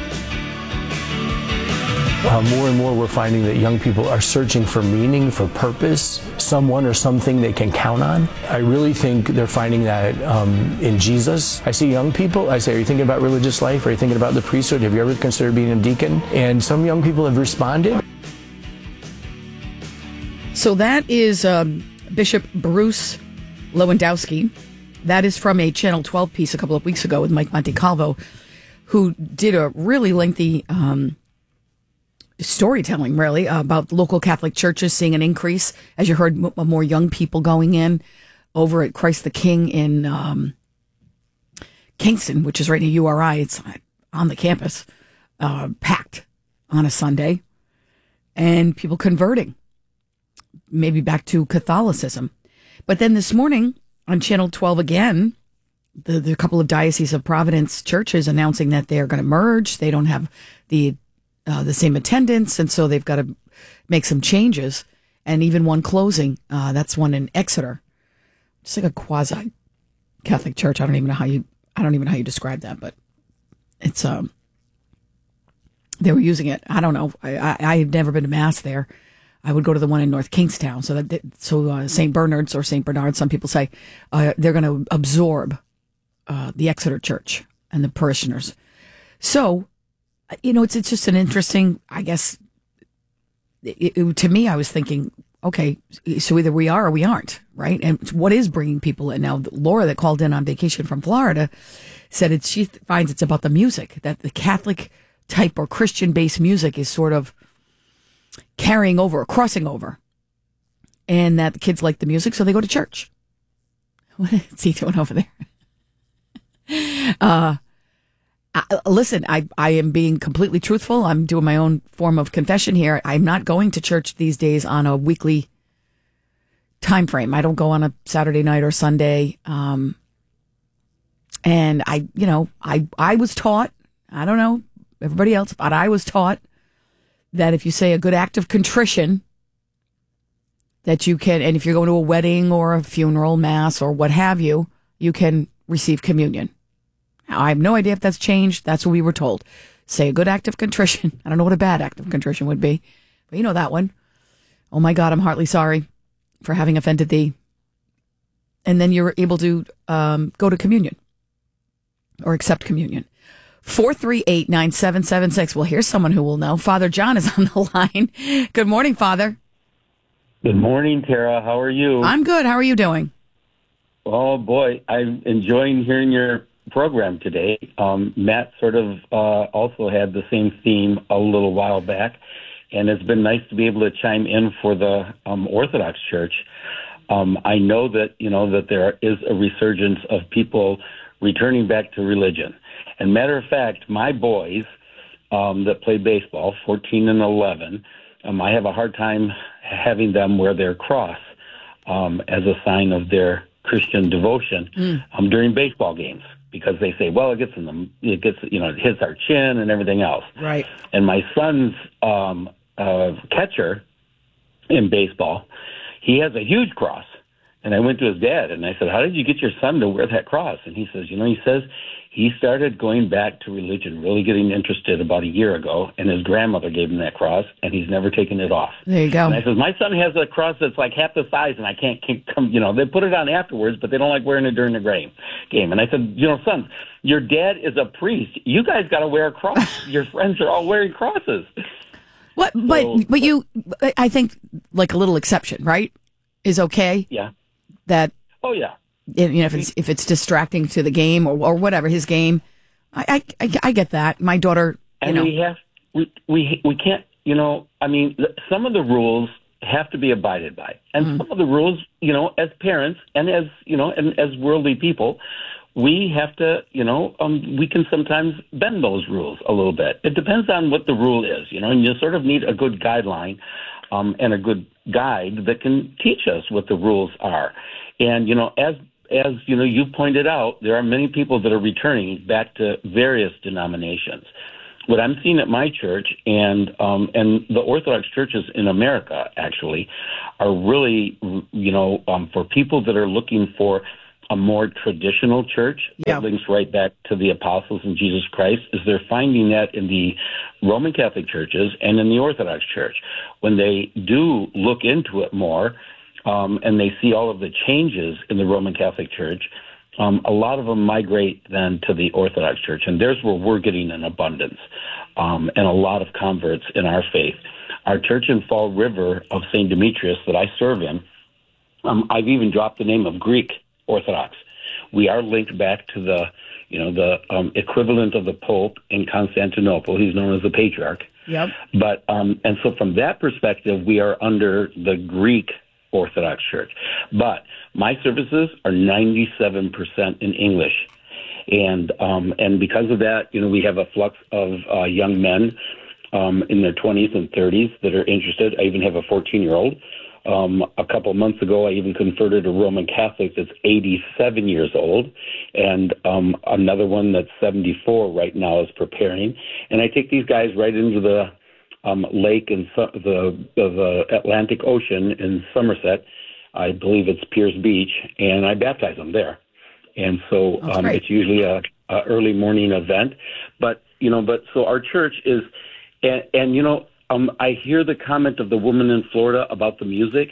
Uh, more and more we're finding that young people are searching for meaning, for purpose, someone or something they can count on. I really think they're finding that um, in Jesus. I see young people, I say, are you thinking about religious life? Are you thinking about the priesthood? Have you ever considered being a deacon? And some young people have responded. So that is um, Bishop Bruce Lewandowski. That is from a Channel twelve piece a couple of weeks ago with Mike Montecalvo, who did a really lengthy um, storytelling, really, uh, about local Catholic churches seeing an increase, as you heard, m- more young people going in over at Christ the King in um, Kingston, which is right near U R I. It's on the campus, uh, packed on a Sunday, and people converting, maybe back to Catholicism. But then this morning on Channel twelve again, the, the couple of Diocese of Providence churches announcing that they're going to merge. They don't have the Uh, the same attendance, and so they've got to make some changes, and even one closing. Uh, that's one in Exeter, just like a quasi Catholic church. I don't even know how you. I don't even know how you describe that, but it's um. They were using it. I don't know. I I, I had never been to mass there. I would go to the one in North Kingstown. So that so uh, Saint Bernard's or Saint Bernard, some people say, uh, they're going to absorb uh, the Exeter church and the parishioners. So. You know, it's it's just an interesting, I guess, it, it, to me, I was thinking, okay, so either we are or we aren't, right? And what is bringing people in? Now, Laura, that called in on vacation from Florida, said it's, she finds it's about the music, that the Catholic type or Christian-based music is sort of carrying over, or crossing over, and that the kids like the music, so they go to church. What's he doing over there? uh I, listen, I, I am being completely truthful. I'm doing my own form of confession here. I'm not going to church these days on a weekly time frame. I don't go on a Saturday night or Sunday. Um, and I, you know, I, I was taught, I don't know everybody else, but I was taught that if you say a good act of contrition, that you can, and if you're going to a wedding or a funeral, mass, or what have you, you can receive communion. I have no idea if that's changed. That's what we were told. Say a good act of contrition. I don't know what a bad act of contrition would be, but you know that one. Oh my God, I'm heartily sorry for having offended thee. And then you're able to um, go to communion or accept communion. four three eight, nine seven seven six. Well, here's someone who will know. Father John is on the line. Good morning, Father. Good morning, Tara. How are you? I'm good. How are you doing? Oh, boy. I'm enjoying hearing your program today. Um, Matt sort of uh, also had the same theme a little while back, and it's been nice to be able to chime in for the um, Orthodox Church. Um, I know that, you know, that there is a resurgence of people returning back to religion. And matter of fact, my boys um, that play baseball, fourteen and eleven, um, I have a hard time having them wear their cross um, as a sign of their Christian devotion mm. um, during baseball games. Because they say, well, it gets in the, it gets, you know, it hits our chin and everything else. Right. And my son's um, uh, catcher in baseball, he has a huge cross. And I went to his dad and I said, how did you get your son to wear that cross? And he says, you know, he says he started going back to religion, really getting interested about a year ago. And his grandmother gave him that cross, and he's never taken it off. There you go. And I said, my son has a cross that's like half the size, and I can't, can't come, you know, they put it on afterwards, but they don't like wearing it during the game. And I said, you know, son, your dad is a priest. You guys got to wear a cross. Your friends are all wearing crosses. What? So, but, but you, I think like a little exception, right? Is okay. Yeah. That. Oh, yeah. You know, if it's if it's distracting to the game or or whatever his game, I I, I get that. My daughter, you and know, we have we we we can't. You know, I mean, some of the rules have to be abided by, and mm-hmm. some of the rules, you know, as parents and as you know, and as worldly people, we have to, you know, um, we can sometimes bend those rules a little bit. It depends on what the rule is, you know, and you sort of need a good guideline um, and a good guide that can teach us what the rules are. And you know, as As you know, you pointed out, there are many people that are returning back to various denominations. what I'm seeing at my church and um, and the Orthodox churches in America actually are really, you know, um, for people that are looking for a more traditional church yeah. that links right back to the apostles and Jesus Christ, is they're finding that in the Roman Catholic churches and in the Orthodox church. When they do look into it more um, and they see all of the changes in the Roman Catholic Church, Um, a lot of them migrate then to the Orthodox Church, and there's where we're getting an abundance um, and a lot of converts in our faith. Our church in Fall River of Saint Demetrius that I serve in, um, I've even dropped the name of Greek Orthodox. We are linked back to the, you know, the um, equivalent of the Pope in Constantinople. He's known as the Patriarch. Yep. But um, and so from that perspective, we are under the Greek Orthodox Church. But my services are ninety-seven percent in English. And um, and because of that, you know, we have a flux of uh, young men um, in their twenties and thirties that are interested. I even have a fourteen-year-old. Um, a couple of months ago, I even converted a Roman Catholic that's eighty-seven years old, and um, another one that's seventy-four right now is preparing. And I take these guys right into the um, lake in su- the, the Atlantic Ocean in Somerset. I believe it's Pierce Beach, and I baptize them there. And so um, it's usually a, a early morning event. But, you know, but so our church is, and, and you know, um, I hear the comment of the woman in Florida about the music.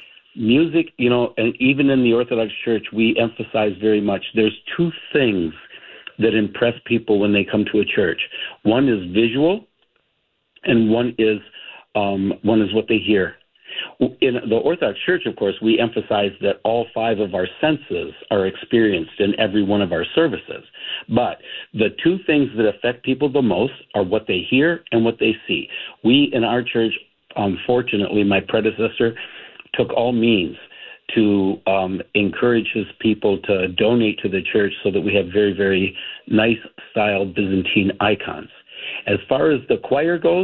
Music, you know, and even in the Orthodox Church, we emphasize very much there's two things that impress people when they come to a church. One is visual, and one is um, one is what they hear. In the Orthodox Church, of course, we emphasize that all five of our senses are experienced in every one of our services. But the two things that affect people the most are what they hear and what they see. We, in our church, unfortunately, my predecessor took all means to um, encourage his people to donate to the church so that we have very, very nice style Byzantine icons. As far as the choir goes,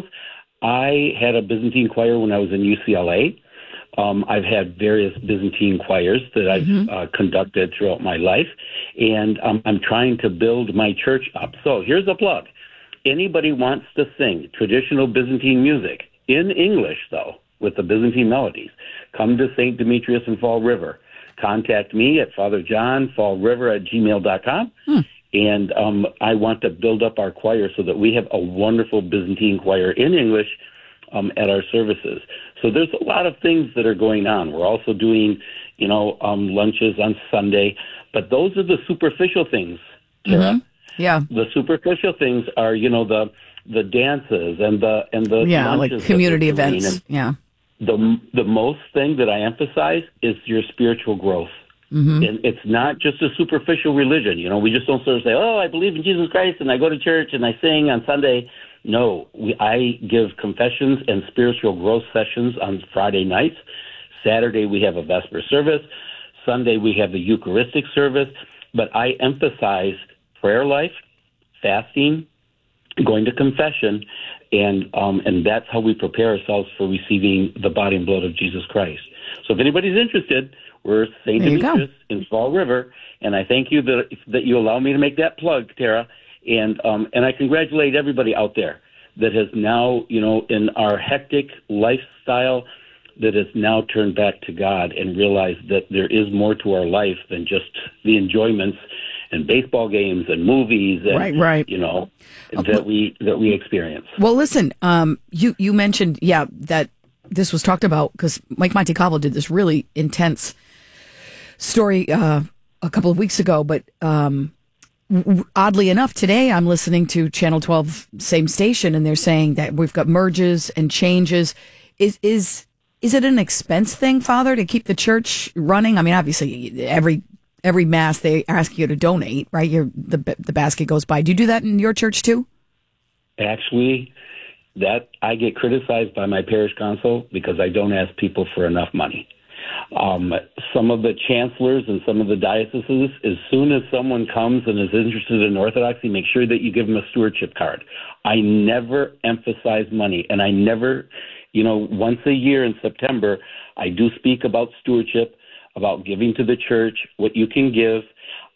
I had a Byzantine choir when I was in U C L A. Um, I've had various Byzantine choirs that I've mm-hmm. uh, conducted throughout my life, and um, I'm trying to build my church up. So here's a plug. Anybody wants to sing traditional Byzantine music in English, though, with the Byzantine melodies, come to Saint Demetrius in Fall River. Contact me at Father John Fall River at gmail dot com. Hmm. And um, I want to build up our choir so that we have a wonderful Byzantine choir in English um, at our services. So there's a lot of things that are going on. We're also doing, you know, um, lunches on Sunday. But those are the superficial things, Tara. Mm-hmm. Yeah. The superficial things are, you know, the the dances and the and the yeah, like community events. Yeah. The the most thing that I emphasize is your spiritual growth. Mm-hmm. And it's not just a superficial religion. You know, we just don't sort of say, oh, I believe in Jesus Christ and I go to church and I sing on Sunday. No, we, I give confessions and spiritual growth sessions on Friday nights. Saturday, we have a Vesper service. Sunday, we have the Eucharistic service. But I emphasize prayer life, fasting, going to confession, and um, and that's how we prepare ourselves for receiving the body and blood of Jesus Christ. So if anybody's interested, we're Saint Demetrius in Fall River, and I thank you that that you allow me to make that plug, Tara, and um, and I congratulate everybody out there that has now, you know, in our hectic lifestyle, that has now turned back to God and realized that there is more to our life than just the enjoyments and baseball games and movies, and, right, right. you know, that we that we experience. Well, listen, um, you you mentioned, yeah, that this was talked about because Mike Montecalvo did this really intense story uh, a couple of weeks ago, but um, w- oddly enough, today I'm listening to Channel twelve, same station, and they're saying that we've got merges and changes. Is is is it an expense thing, Father, to keep the church running? I mean, obviously, every every mass they ask you to donate, right? Your the the basket goes by. Do you do that in your church too? Actually, that I get criticized by my parish council because I don't ask people for enough money. Um, some of the chancellors and some of the dioceses, as soon as someone comes and is interested in Orthodoxy, make sure that you give them a stewardship card. I never emphasize money, and I never, you know, once a year in September, I do speak about stewardship, about giving to the church, what you can give.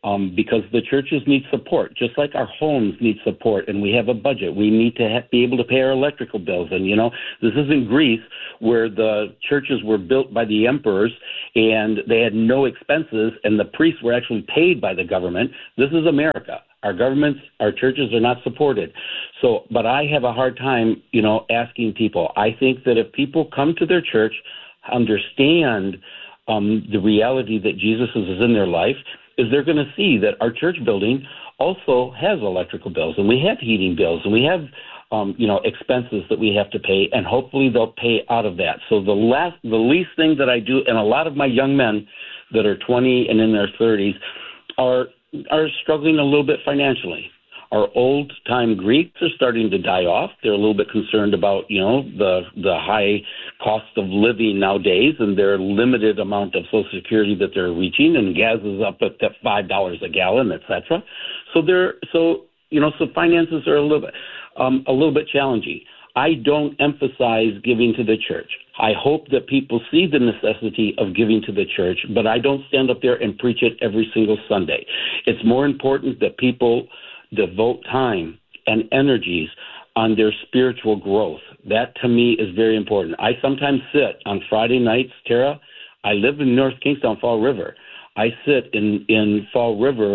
um, because the churches need support, just like our homes need support, and we have a budget. We need to ha- be able to pay our electrical bills. And, you know, this isn't Greece where the churches were built by the emperors and they had no expenses and the priests were actually paid by the government. This is America. Our governments, our churches are not supported. So, but I have a hard time, you know, asking people. I think that if people come to their church, understand um, the reality that Jesus is in their life, is they're going to see that our church building also has electrical bills, and we have heating bills, and we have, um, you know, expenses that we have to pay, and hopefully they'll pay out of that. So the last, the least thing that I do, and a lot of my young men that are twenty and in their thirties are are struggling a little bit financially. Our old-time Greeks are starting to die off. They're a little bit concerned about, you know, the the high cost of living nowadays and their limited amount of Social Security that they're reaching, and gas is up at five dollars a gallon, et cetera. So they're so you know so finances are a little bit um, a little bit challenging. I don't emphasize giving to the church. I hope that people see the necessity of giving to the church, but I don't stand up there and preach it every single Sunday. It's more important that people devote time and energies on their spiritual growth. That, to me, is very important. I sometimes sit on Friday nights, Tara. I live in North Kingstown, Fall River. I sit in, in Fall River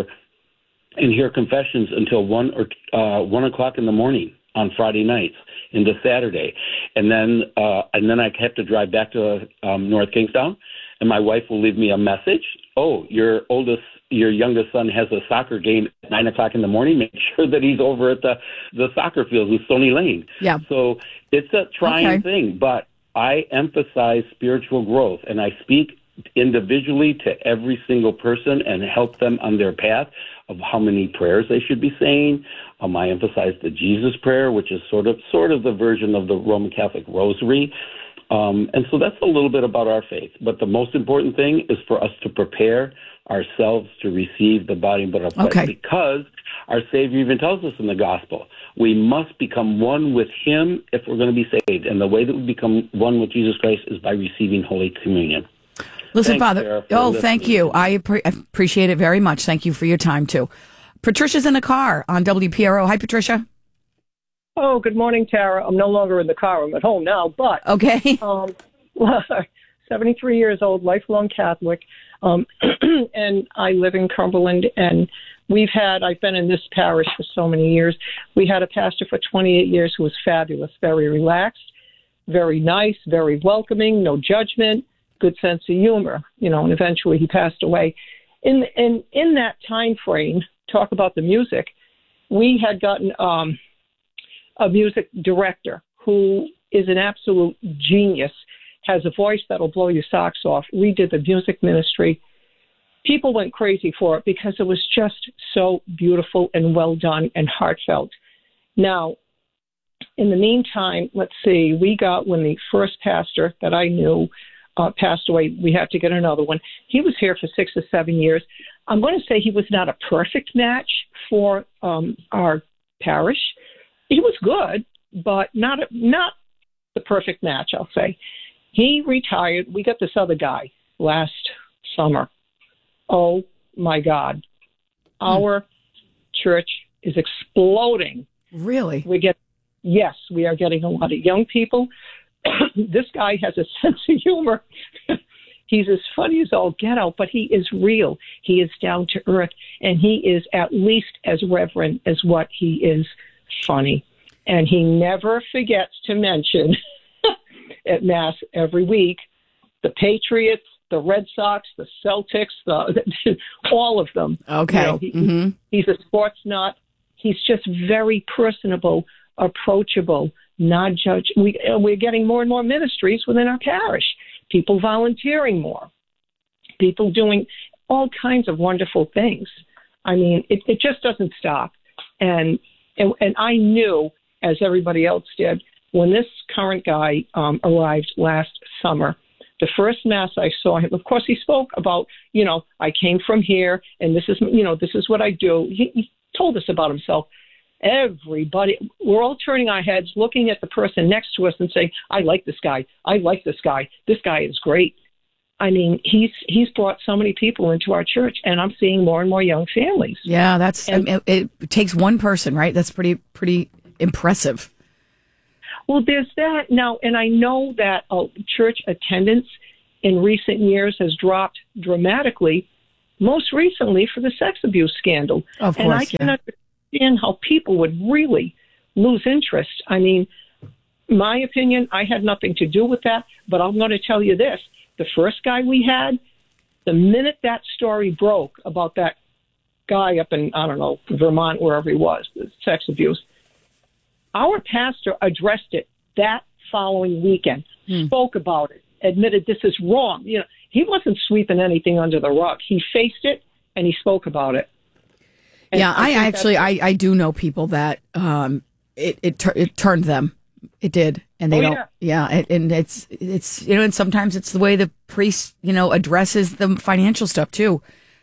and hear confessions until one or uh, one o'clock in the morning on Friday nights into Saturday, and then uh, and then I have to drive back to um, North Kingstown, and my wife will leave me a message. Oh, your oldest, your youngest son has a soccer game at nine o'clock in the morning. Make sure that he's over at the, the soccer field in Stony Lane. Yeah. So it's a trying okay. thing, but I emphasize spiritual growth, and I speak individually to every single person and help them on their path of how many prayers they should be saying. Um, I emphasize the Jesus prayer, which is sort of sort of the version of the Roman Catholic Rosary. Um, and so that's a little bit about our faith. But the most important thing is for us to prepare ourselves to receive the body and blood of Christ, okay. because our Savior even tells us in the gospel, we must become one with Him if we're going to be saved. And the way that we become one with Jesus Christ is by receiving Holy Communion. Listen, Thanks, Father. Sarah, Oh, listening. thank you. I appre- appreciate it very much. Thank you for your time, too. Patricia's in the car on W P R O. Hi, Patricia. Oh, good morning, Tara. I'm no longer in the car. I'm at home now, but okay. Um, seventy-three years old, lifelong Catholic, um, and I live in Cumberland. And we've had, I've been in this parish for so many years. We had a pastor for twenty-eight years who was fabulous, very relaxed, very nice, very welcoming, no judgment, good sense of humor. You know, and eventually he passed away. In in in that time frame, talk about the music, we had gotten um, a music director who is an absolute genius, has a voice that'll blow your socks off. We did the music ministry. People went crazy for it because it was just so beautiful and well done and heartfelt. Now, in the meantime, let's see, we got, when the first pastor that I knew uh, passed away, we had to get another one. He was here for six or seven years. I'm going to say he was not a perfect match for um, our parish. He was good, but not a, not the perfect match, I'll say. He retired. We got this other guy last summer. Oh, my God. Our hmm. church is exploding. Really? We get Yes, we are getting a lot of young people. This guy has a sense of humor. He's as funny as all get out, but he is real. He is down to earth, and he is at least as reverent as what he is funny. And he never forgets to mention at Mass every week the Patriots, the Red Sox, the Celtics, the, all of them. Okay. You know, he, mm-hmm. He's a sports nut. He's just very personable, approachable, not judge. We, we're getting more and more ministries within our parish. People volunteering more, people doing all kinds of wonderful things. I mean, it, it just doesn't stop. And, and and I knew, as everybody else did, when this current guy um, arrived last summer, the first Mass I saw him, of course, he spoke about, you know, I came from here, and this is, you know, this is what I do. He, he told us about himself. Everybody, we're all turning our heads, looking at the person next to us and saying, I like this guy. I like this guy. This guy is great. I mean, he's he's brought so many people into our church, and I'm seeing more and more young families. Yeah, that's And- it, it takes one person, right? That's pretty pretty impressive. Well, there's that now, and I know that uh, church attendance in recent years has dropped dramatically, most recently for the sex abuse scandal. Of and I course, can yeah. understand how people would really lose interest. I mean, my opinion, I had nothing to do with that, but I'm going to tell you this. The first guy we had, the minute that story broke about that guy up in, I don't know, Vermont, wherever he was, the sex abuse, our pastor addressed it that following weekend, Hmm. spoke about it, admitted this is wrong. You know, he wasn't sweeping anything under the rug. He faced it and he spoke about it. And yeah, I, think actually that's- I, I do know people that um it it, tur- it turned them. It did, and they Oh, don't. yeah. Yeah, it, and it's it's you know, and sometimes it's the way the priest you know addresses the financial stuff too.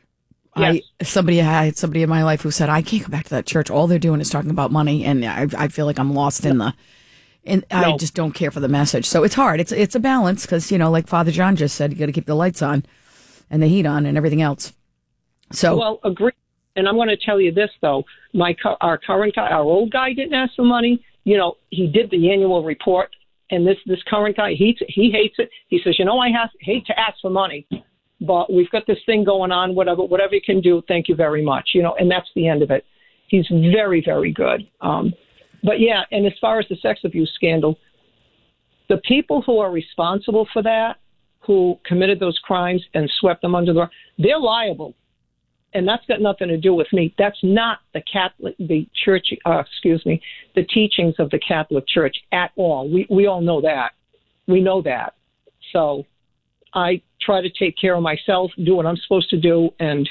I somebody I had somebody in my life who said I can't go back to that church. All they're doing is talking about money, and I I feel like I'm lost in the. And I No. just don't care for the message. So it's hard. It's it's a balance because, you know, like Father John just said, you got to keep the lights on and the heat on and everything else. So, well, agree. And I'm going to tell you this, though. My cu- Our current guy, our old guy didn't ask for money. You know, he did the annual report. And this, this current guy, he, he hates it. He says, you know, I have, hate to ask for money, but we've got this thing going on, whatever, whatever you can do. Thank you very much. You know, and that's the end of it. He's very, very good. Um, But yeah, and as far as the sex abuse scandal, the people who are responsible for that, who committed those crimes and swept them under the rug, they're liable. And that's got nothing to do with me. That's not the Catholic, the church, uh, excuse me, the teachings of the Catholic Church at all. We we all know that. We know that. So I try to take care of myself, do what I'm supposed to do, and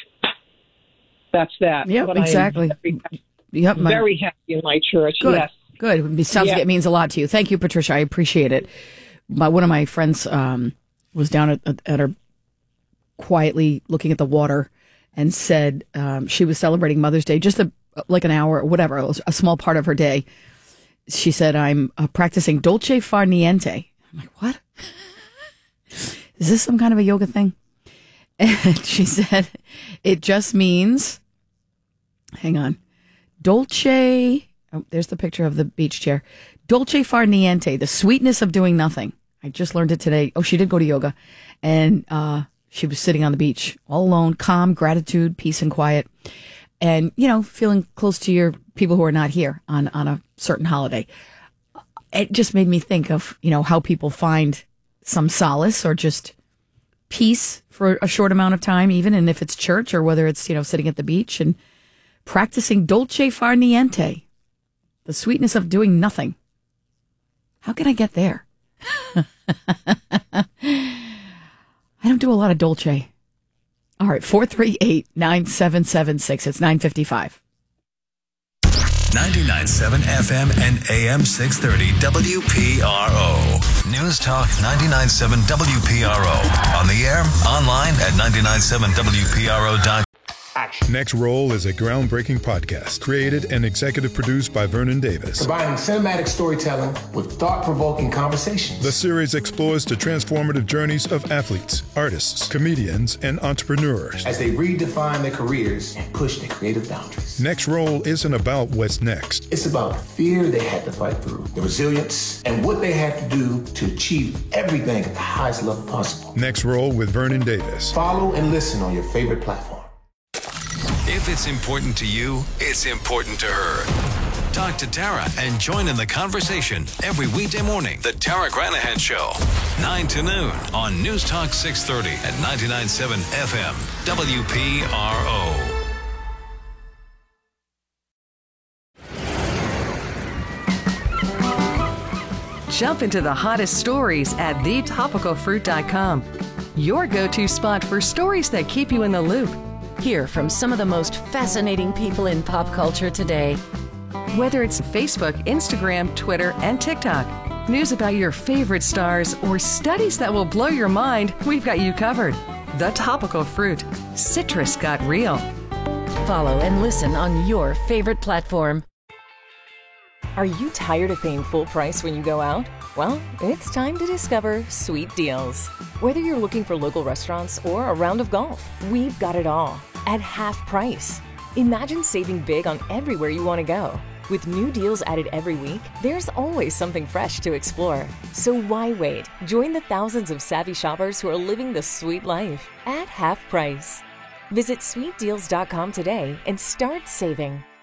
that's that. yeah, But I am exactly. very, Yep, my- very happy in my church. Good. Yes. Good. It sounds Yeah. like it means a lot to you. Thank you, Patricia. I appreciate it. My, one of my friends um, was down at, at, at her quietly looking at the water and said um, she was celebrating Mother's Day, just a, like an hour or whatever, it was a small part of her day. She said, I'm uh, practicing dolce far niente. I'm like, what? Is this some kind of a yoga thing? And she said, it just means, hang on. Dolce, oh, there's the picture of the beach chair. Dolce far niente, the sweetness of doing nothing. I just learned it today. Oh, she did go to yoga. And uh, she was sitting on the beach all alone, calm, gratitude, peace, and quiet. And, you know, feeling close to your people who are not here on, on a certain holiday. It just made me think of, you know, how people find some solace or just peace for a short amount of time, even. And if it's church or whether it's, you know, sitting at the beach and practicing dolce far niente, the sweetness of doing nothing. How can I get there? I don't do a lot of dolce. All right, four three eight, nine seven seven six. It's nine fifty-five. ninety-nine point seven F M and A M six thirty W P R O. News Talk ninety-nine point seven W P R O. On the air, online at nine nine seven W P R O dot com. Next Roll is a groundbreaking podcast created and executive produced by Vernon Davis. Combining cinematic storytelling with thought-provoking conversations. The series explores the transformative journeys of athletes, artists, comedians, and entrepreneurs. As they redefine their careers and push their creative boundaries. Next Roll isn't about what's next. It's about the fear they had to fight through, the resilience, and what they had to do to achieve everything at the highest level possible. Next Roll with Vernon Davis. Follow and listen on your favorite platform. If it's important to you, it's important to her. Talk to Tara and join in the conversation every weekday morning. The Tara Granahan Show, nine to noon on News Talk six thirty at ninety-nine point seven F M W P R O. Jump into the hottest stories at the topical fruit dot com. Your go-to spot for stories that keep you in the loop. Hear from some of the most fascinating people in pop culture today. Whether it's Facebook, Instagram, Twitter, and TikTok, news about your favorite stars, or studies that will blow your mind, we've got you covered. The Topical Fruit. Citrus got real. Follow and listen on your favorite platform. Are you tired of paying full price when you go out? Well, it's time to discover Sweet Deals. Whether you're looking for local restaurants or a round of golf, we've got it all at half price. Imagine saving big on everywhere you want to go. With new deals added every week, there's always something fresh to explore. So why wait? Join the thousands of savvy shoppers who are living the sweet life at half price. Visit sweet deals dot com today and start saving.